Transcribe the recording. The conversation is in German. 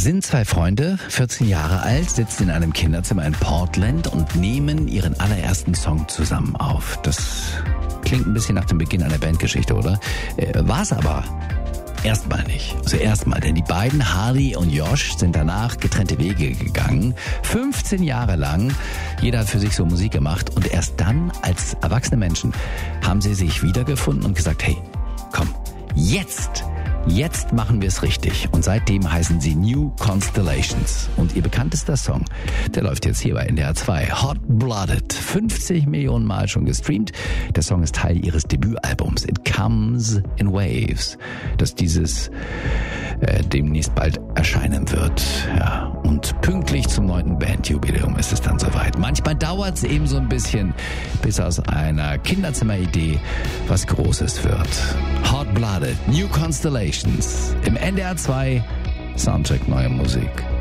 sind zwei Freunde, 14 Jahre alt, sitzen in einem Kinderzimmer in Portland und nehmen ihren allerersten Song zusammen auf. Das klingt ein bisschen nach dem Beginn einer Bandgeschichte, oder? War es aber erstmal nicht. Also erstmal, denn die beiden, Harley und Josh, sind danach getrennte Wege gegangen. 15 Jahre lang. Jeder hat für sich so Musik gemacht. Und erst dann, als erwachsene Menschen, haben sie sich wiedergefunden und gesagt, hey, komm, Jetzt machen wir es richtig. Und seitdem heißen sie New Constellations. Und ihr bekanntester Song, der läuft jetzt hier bei NDR 2. Hot Blooded. 50 Millionen Mal schon gestreamt. Der Song ist Teil ihres Debütalbums It Comes in Waves, das dieses demnächst bald erscheinen wird. Ja. Und pünktlich zum 9. Bandjubiläum ist es dann soweit. Manchmal dauert es eben so ein bisschen, bis aus einer Kinderzimmeridee was Großes wird. Hot Blooded, New Constellations im NDR 2 Soundcheck Neue Musik.